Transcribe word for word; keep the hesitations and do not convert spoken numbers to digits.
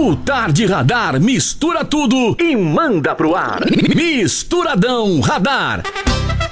O Tarde Radar mistura tudo e manda pro ar. Misturadão Radar.